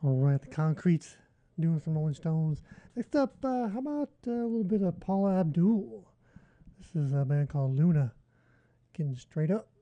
All right, the Concretes doing some Rolling Stones. Next up, how about a little bit of Paula Abdul? This is a band called Luna. Getting straight up.